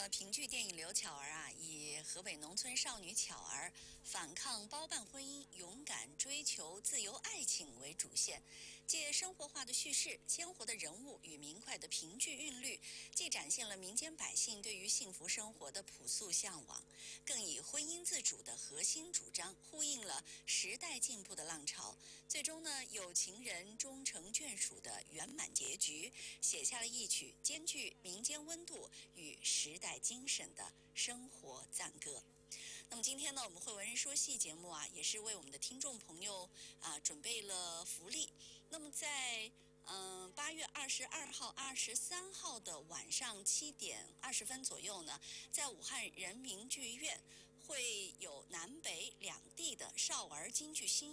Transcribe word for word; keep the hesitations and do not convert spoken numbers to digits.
么评剧电影《刘巧儿》啊，以河北农村少女巧儿反抗包办婚姻、勇敢追求自由爱情为主线，借生活化的叙事、鲜活的人物与明快的评剧韵律，既展现了民间百姓对于幸福生活的朴素向往，更以婚姻自主的核心主张呼应了时代进步的浪潮。最终呢，有情人终成眷属的圆满结局，写下了一曲兼具民间温度与时代精神的生活赞歌。那么今天呢，我们慧文人说戏节目啊，也是为我们的听众朋友啊准备了福利。那么在嗯八月二十二号、二十三号的晚上七点二十分左右呢，在武汉人民剧院会有南北两地的少儿京剧新